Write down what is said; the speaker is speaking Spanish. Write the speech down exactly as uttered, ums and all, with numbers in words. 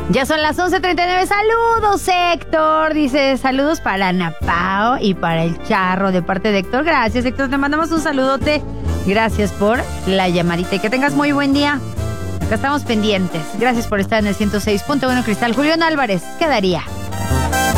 Ya son las once treinta y nueve. Saludos, Héctor. Dice, saludos para Ana Pao y para el Charro de parte de Héctor. Gracias, Héctor. Te mandamos un saludote. Gracias por la llamadita y que tengas muy buen día. Acá estamos pendientes. Gracias por estar en el ciento seis punto uno Cristal. Julián Álvarez, quedaría.